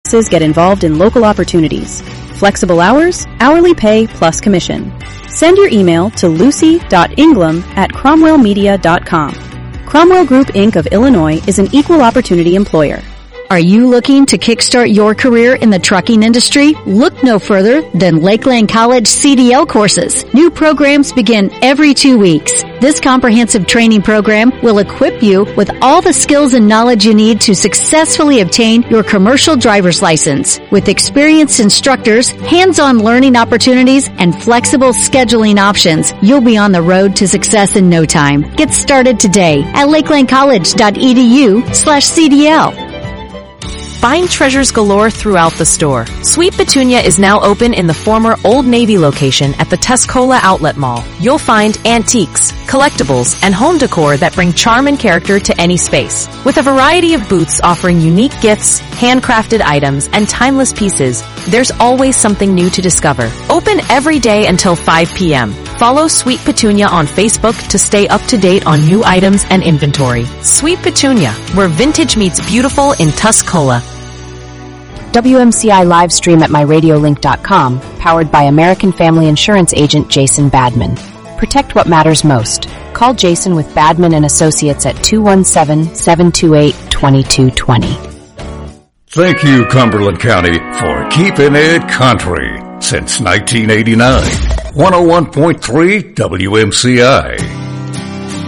businesses get involved in local opportunities. Flexible hours, hourly pay plus commission. Send your email to lucy.ingram@cromwellmedia.com. Cromwell Group, Inc. of Illinois is an equal opportunity employer. Are you looking to kickstart your career in the trucking industry? Look no further than Lakeland College CDL courses. New programs begin every 2 weeks. This comprehensive training program will equip you with all the skills and knowledge you need to successfully obtain your commercial driver's license. With experienced instructors, hands-on learning opportunities, and flexible scheduling options, you'll be on the road to success in no time. Get started today at lakelandcollege.edu/CDL. Find treasures galore throughout the store. Sweet Petunia is now open in the former Old Navy location at the Tuscola Outlet Mall. You'll find antiques, collectibles, and home decor that bring charm and character to any space. With a variety of booths offering unique gifts, handcrafted items, and timeless pieces, there's always something new to discover. Open every day until 5 p.m. Follow Sweet Petunia on Facebook to stay up to date on new items and inventory. Sweet Petunia, where vintage meets beautiful in Tuscola. WMCI live stream at myradiolink.com, powered by American Family Insurance agent Jason Badman. Protect what matters most. Call Jason with Badman and Associates at 217-728-2220. Thank you, Cumberland County, for keeping it country since 1989. 101.3 WMCI.